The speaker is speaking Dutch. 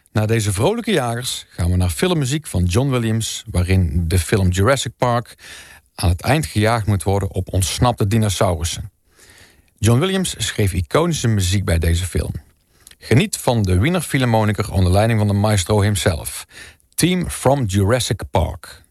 Na deze vrolijke jagers gaan we naar filmmuziek van John Williams, waarin de film Jurassic Park aan het eind gejaagd moet worden op ontsnapte dinosaurussen. John Williams schreef iconische muziek bij deze film. Geniet van de Wiener Philharmoniker onder leiding van de maestro himself. Theme from Jurassic Park.